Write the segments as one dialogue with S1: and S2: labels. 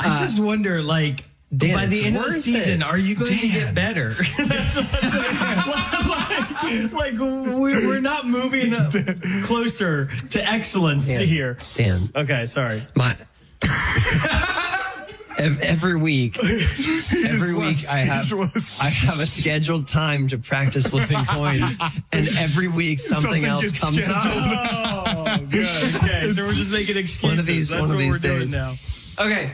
S1: I just wonder, like,
S2: Dan,
S1: by the end of the season, are you going to get better? like we're not moving closer to excellence here.
S2: Dan.
S1: Okay, sorry.
S2: Every week I have a scheduled time to practice flipping coins, and every week something else comes up.
S1: Oh, good. Okay, so we're just making excuses. That's what we're doing now.
S2: Okay.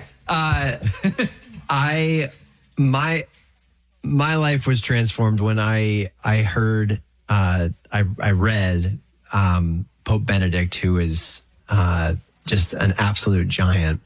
S2: My life was transformed when I heard I read Pope Benedict, who is just an absolute giant.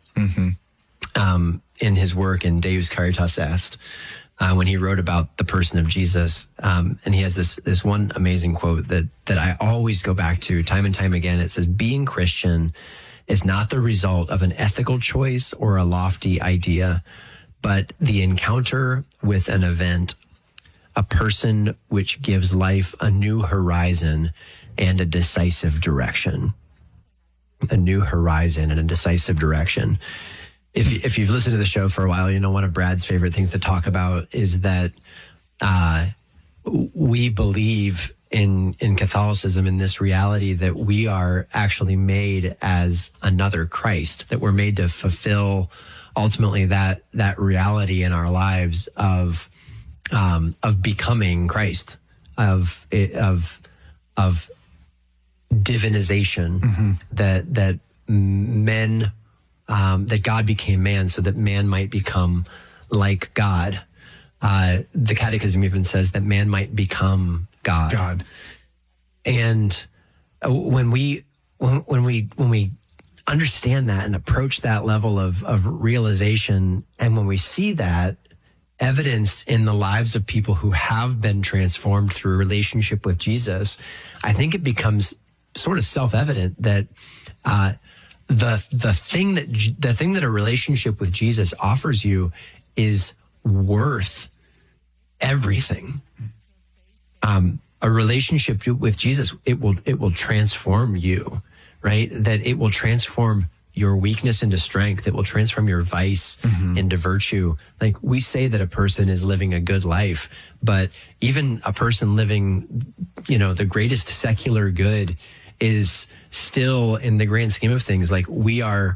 S2: In his work in Deus Caritas Est, when he wrote about the person of Jesus, and he has this one amazing quote that I always go back to time and time again. It says, "Being Christian is not the result of an ethical choice or a lofty idea, but the encounter with an event, a person which gives life a new horizon and a decisive direction." A new horizon and a decisive direction. If you've listened to the show for a while, you know one of Brad's favorite things to talk about is that we believe in Catholicism, in this reality that we are actually made as another Christ, that we're made to fulfill ultimately that reality in our lives of becoming Christ, of divinization, that men. That God became man so that man might become like God. The Catechism even says that man might become God. And when we understand that and approach that level of realization, and when we see that evidenced in the lives of people who have been transformed through a relationship with Jesus, I think it becomes sort of self-evident that the thing that a relationship with Jesus offers you is worth everything. A relationship with Jesus, it will transform you, right? That it will transform your weakness into strength. It will transform your vice into virtue. Like, we say that a person is living a good life, but even a person living, the greatest secular good is still, in the grand scheme of things, like we are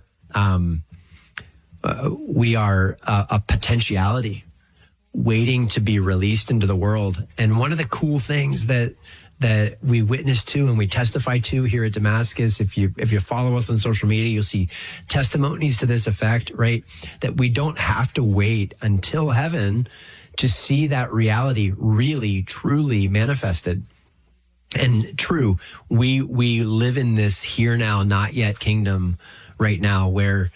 S2: a potentiality waiting to be released into the world. And one of the cool things that we witness to and we testify to here at Damascus, if you follow us on social media, you'll see testimonies to this effect, right? That we don't have to wait until heaven to see that reality really, truly manifested. And true, we live in this here now, not yet kingdom right now, where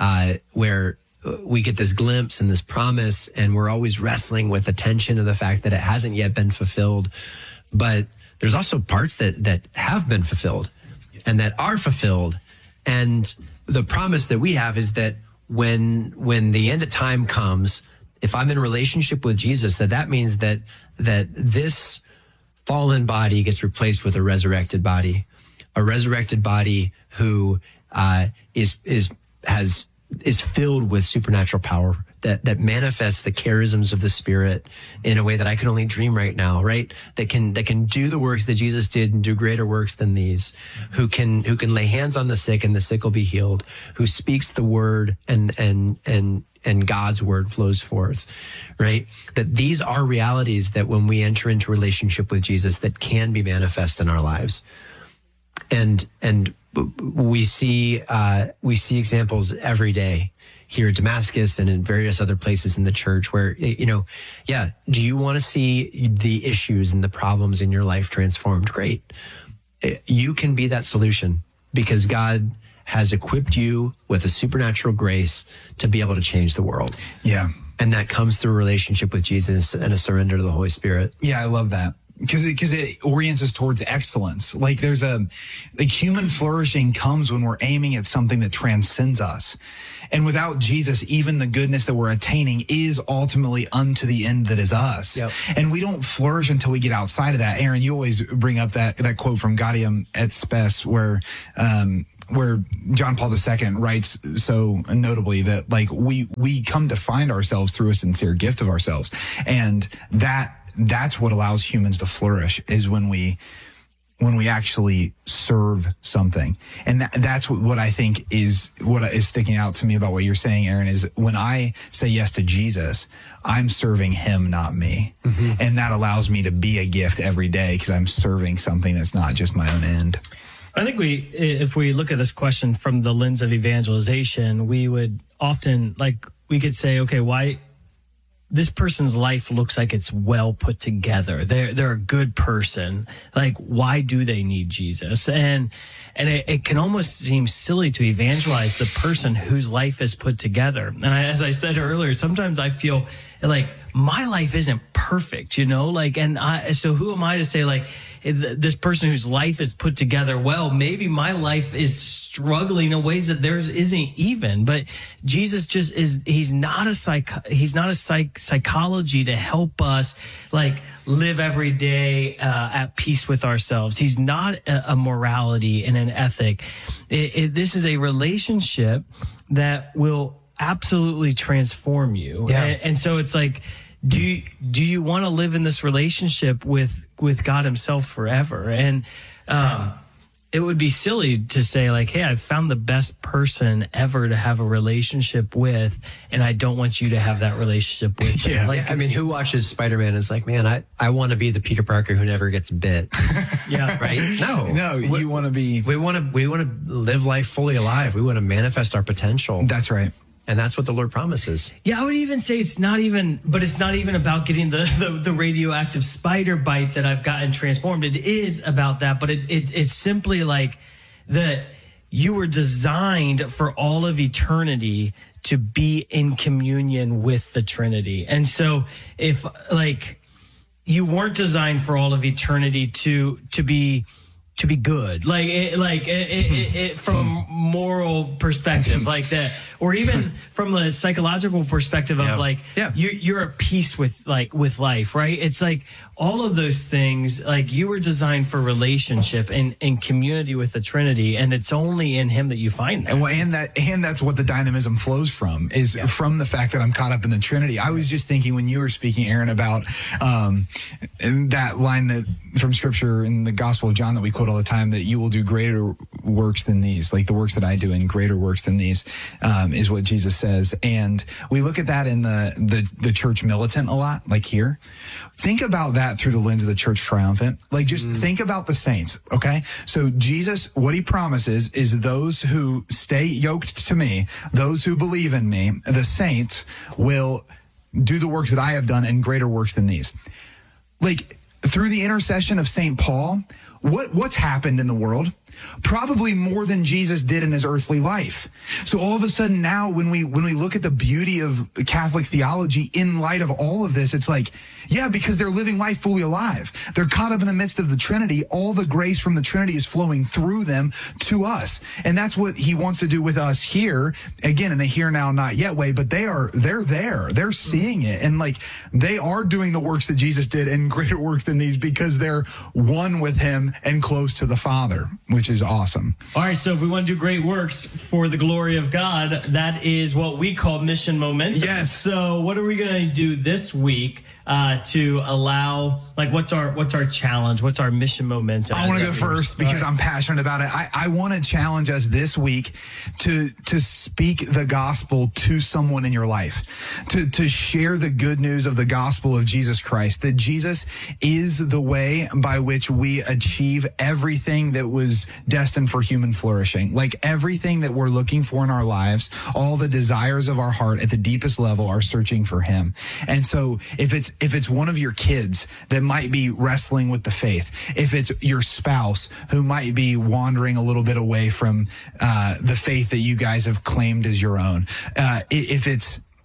S2: we get this glimpse and this promise, and we're always wrestling with the tension of the fact that it hasn't yet been fulfilled. But there's also parts that have been fulfilled and that are fulfilled. And the promise that we have is that when the end of time comes, if I'm in a relationship with Jesus, that means that this fallen body gets replaced with a resurrected body who is filled with supernatural power that manifests the charisms of the Spirit in a way that I can only dream right now, right? That can do the works that Jesus did and do greater works than these, who can lay hands on the sick and the sick will be healed, who speaks the word and God's word flows forth, right? That these are realities that when we enter into relationship with Jesus, that can be manifest in our lives. And we see examples every day here at Damascus and in various other places in the church where, do you want to see the issues and the problems in your life transformed? Great. You can be that solution because God has equipped you with a supernatural grace to be able to change the world. Yeah. And that comes through a relationship with Jesus and a surrender to the Holy Spirit.
S3: Yeah, I love that. Because it orients us towards excellence. Like human flourishing comes when we're aiming at something that transcends us. And without Jesus, even the goodness that we're attaining is ultimately unto the end that is us. Yep. And we don't flourish until we get outside of that. Aaron, you always bring up that quote from Gaudium et Spes, where where John Paul II writes so notably that like we come to find ourselves through a sincere gift of ourselves, and that's what allows humans to flourish, is when we actually serve something. And that's what I think is what is sticking out to me about what you're saying, Aaron, is when I say yes to Jesus, I'm serving him, not me. Mm-hmm. And that allows me to be a gift every day because I'm serving something that's not just my own end.
S1: I think if we look at this question from the lens of evangelization, we would often, we could say, okay, why this person's life looks like it's well put together. They're a good person. Like, why do they need Jesus? And it can almost seem silly to evangelize the person whose life is put together. And as I said earlier, sometimes I feel like my life isn't perfect, so who am I to say, like, this person whose life is put together well, maybe my life is struggling in ways that theirs isn't even. But Jesus just is, he's not a psychology to help us like live every day at peace with ourselves. He's not a morality and an ethic. This is a relationship that will absolutely transform you. Yeah. And so it's like, do you want to live in this relationship with God himself forever? And it would be silly to say like, hey, I've found the best person ever to have a relationship with, and I don't want you to have that relationship with.
S2: Yeah.
S1: Like,
S2: I mean, who watches Spider-Man and is like, man, I want to be the Peter Parker who never gets bit.
S1: Yeah.
S2: Right?
S3: No, you want to be.
S2: We want to live life fully alive. We want to manifest our potential.
S3: That's right.
S2: And that's what the Lord promises.
S1: Yeah, I would even say it's not even about getting the radioactive spider bite that I've gotten transformed. It is about that, but it's simply like that you were designed for all of eternity to be in communion with the Trinity. And so if like you weren't designed for all of eternity to be good, from a moral perspective, like that, or even from the psychological perspective of you're at peace with life, right? It's like all of those things, like you were designed for relationship and community with the Trinity, and it's only in him that you find that.
S3: And that's what the dynamism flows from, is from the fact that I'm caught up in the Trinity. I was just thinking when you were speaking, Aaron, about that line that from Scripture in the Gospel of John that we quote all the time, that you will do greater works than these, like the works that I do, and greater works than these, is what Jesus says. And we look at that in the church militant a lot, like here. Think about that through the lens of the church triumphant. Like, just think about the saints, okay? So Jesus, what he promises is those who stay yoked to me, those who believe in me, the saints will do the works that I have done and greater works than these. Like, through the intercession of St. Paul, what's happened in the world? Probably more than Jesus did in his earthly life. So all of a sudden now, when we look at the beauty of Catholic theology in light of all of this, it's like, yeah, because they're living life fully alive. They're caught up in the midst of the Trinity. All the grace from the Trinity is flowing through them to us. And that's what he wants to do with us here, again, in a here, now, not yet way, but they're there. They're seeing it. And like, they are doing the works that Jesus did and greater works than these because they're one with him and close to the Father, which is awesome.
S1: All right, so if we want to do great works for the glory of God, that is what we call mission momentum.
S3: Yes.
S1: So what are we going to do this week to allow, like, what's our challenge? What's our mission momentum?
S3: I want to go first because I'm passionate about it. I want to challenge us this week to speak the gospel to someone in your life, to share the good news of the gospel of Jesus Christ, that Jesus is the way by which we achieve everything that was destined for human flourishing. Like, everything that we're looking for in our lives, all the desires of our heart at the deepest level are searching for him. And so if it's one of your kids that might be wrestling with the faith, if it's your spouse who might be wandering a little bit away from the faith that you guys have claimed as your own, if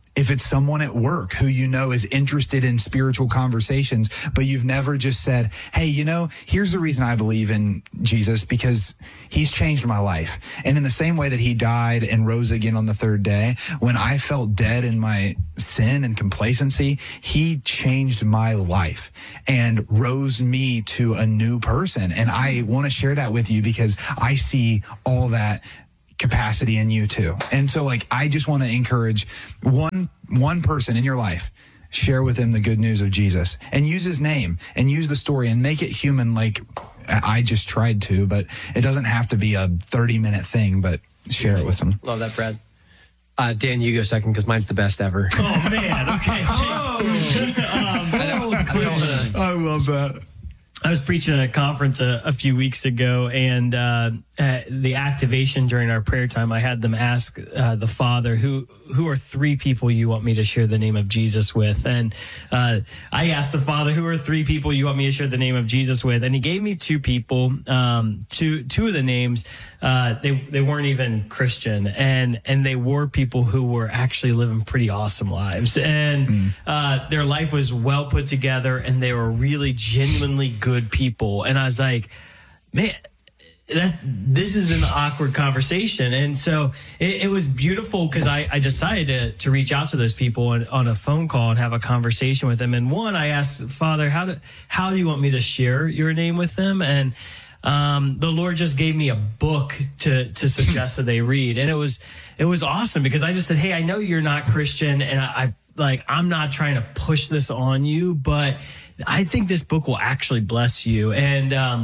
S3: if it's someone at work who you know is interested in spiritual conversations, but you've never just said, hey, here's the reason I believe in Jesus, because he's changed my life. And in the same way that he died and rose again on the third day, when I felt dead in my sin and complacency, he changed my life and rose me to a new person. And I want to share that with you because I see all that capacity in you too. And so I just want to encourage one person in your life, share with them the good news of Jesus and use his name and use the story and make it human. Like I just tried to, but it doesn't have to be a 30-minute thing, but share it with them.
S2: Love that, Brad. Dan, you go second because mine's the best ever.
S1: Oh man. Okay.
S3: I love that.
S1: I was preaching at a conference a few weeks ago, and the activation during our prayer time, I had them ask the Father, who are 3 people you want me to share the name of Jesus with? And I asked the Father, who are 3 people you want me to share the name of Jesus with? And he gave me 2 people. Two of the names, they weren't even Christian, and they were people who were actually living pretty awesome lives, and their life was well put together, and they were really genuinely good people. And I was like, man, this is an awkward conversation. And so it was beautiful because I decided to reach out to those people on a phone call and have a conversation with them. And one, I asked, Father, how do you want me to share your name with them? And the Lord just gave me a book to suggest that they read. And it was awesome because I just said, hey, I know you're not Christian, and I'm not trying to push this on you, but I think this book will actually bless you. And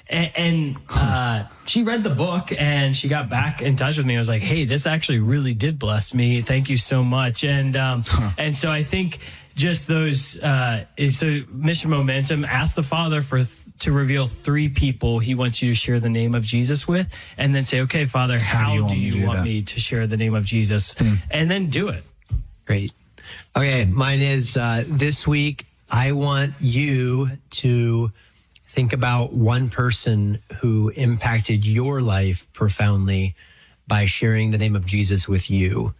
S1: she read the book and she got back in touch with me. I was like, hey, this actually really did bless me. Thank you so much. And so I think just those, so Mission Momentum asked the Father to reveal 3 people he wants you to share the name of Jesus with, and then say, okay, Father, how do you want me to share the name of Jesus? And then do it.
S2: Great. Okay. Mine is, this week, I want you to think about one person who impacted your life profoundly by sharing the name of Jesus with you,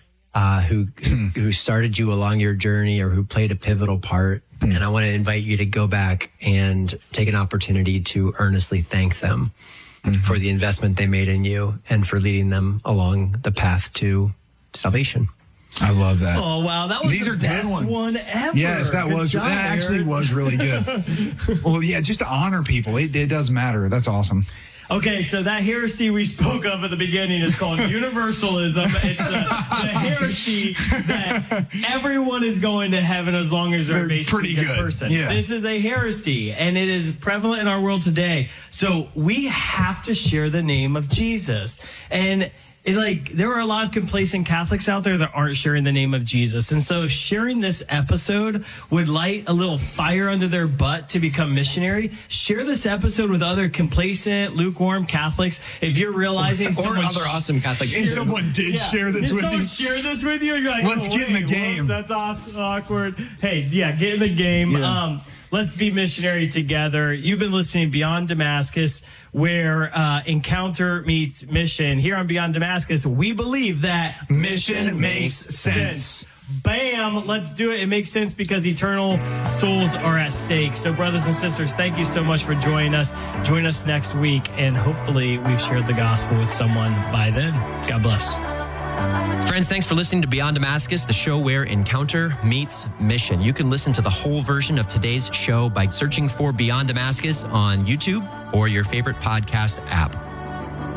S2: who started you along your journey or who played a pivotal part. And I want to invite you to go back and take an opportunity to earnestly thank them for the investment they made in you and for leading them along the path to salvation.
S3: I love that.
S1: Oh, wow. That was
S3: These
S1: the
S3: are
S1: best
S3: good
S1: one ever.
S3: Yes, that actually was really good. Well, yeah, just to honor people. It does matter. That's awesome.
S1: Okay, so that heresy we spoke of at the beginning is called universalism. It's the heresy that everyone is going to heaven as long as they're basically a good person.
S3: Yeah.
S1: This is a heresy, and it is prevalent in our world today. So we have to share the name of Jesus. And there are a lot of complacent Catholics out there that aren't sharing the name of Jesus. And so sharing this episode would light a little fire under their butt to become missionary. Share this episode with other complacent, lukewarm Catholics. If you're realizing
S2: or other awesome Catholics.
S3: If someone did share this with you.
S1: Share this with you. You're like,
S3: let's get in the game.
S1: That's awkward. Hey, yeah, get in the game. Yeah. Let's be missionary together. You've been listening to Beyond Damascus, where encounter meets mission. Here on Beyond Damascus, we believe that
S3: mission makes sense.
S1: Bam! Let's do it. It makes sense because eternal souls are at stake. So, brothers and sisters, thank you so much for joining us. Join us next week, and hopefully we've shared the gospel with someone by then. God bless.
S4: Friends, thanks for listening to Beyond Damascus, the show where encounter meets mission. You can listen to the whole version of today's show by searching for Beyond Damascus on YouTube or your favorite podcast app.